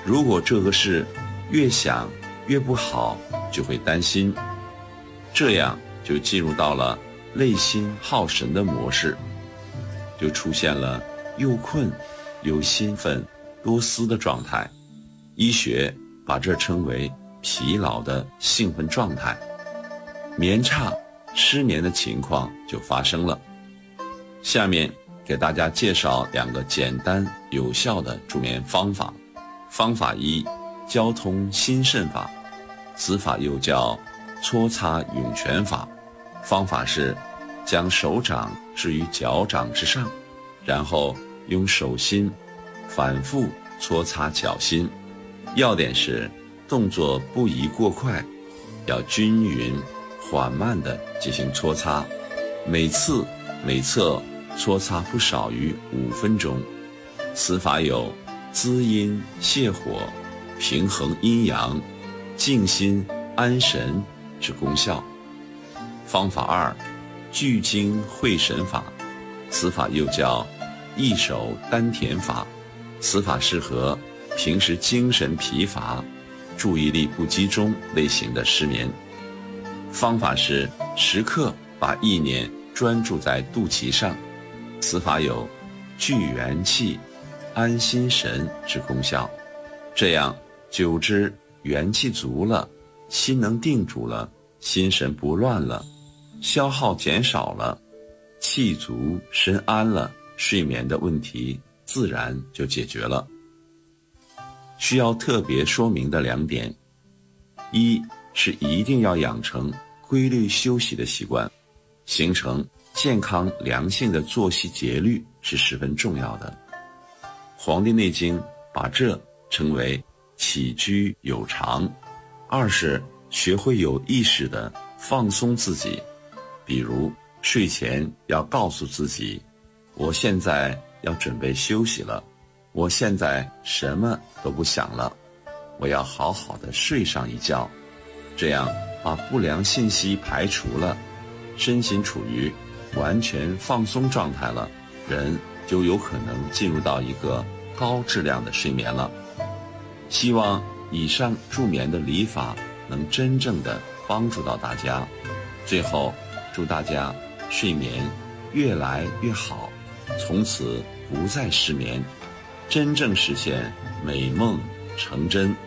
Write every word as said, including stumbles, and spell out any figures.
如果这个事越想越不好，就会担心，这样就进入到了累心耗神的模式，就出现了又困又兴奋多思的状态。医学把这称为疲劳的兴奋状态，眠差失眠的情况就发生了。下面给大家介绍两个简单有效的助眠方法。方法一，交通心肾法，此法又叫搓擦涌泉法。方法是将手掌置于脚掌之上，然后用手心反复搓擦脚心。要点是动作不宜过快，要均匀缓慢地进行搓擦，每次每侧搓擦不少于五分钟。此法有滋阴泻火、平衡阴阳、静心安神之功效。方法二，聚精会神法，此法又叫一手丹田法。此法适合平时精神疲乏、注意力不集中类型的失眠。方法是时刻把意念专注在肚脐上，此法有聚元气、安心神之功效。这样久之元气足了，心能定住了，心神不乱了，消耗减少了，气足身安了，睡眠的问题自然就解决了。需要特别说明的两点，一是一定要养成规律休息的习惯，形成健康良性的作息节律是十分重要的。《黄帝内经》把这称为起居有常。二是学会有意识地放松自己，比如睡前要告诉自己，我现在要准备休息了，我现在什么都不想了，我要好好的睡上一觉。这样把不良信息排除了，身心处于完全放松状态了，人就有可能进入到一个高质量的睡眠了。希望以上助眠的理法能真正的帮助到大家。最后祝大家睡眠越来越好，从此不再失眠，真正实现美梦成真。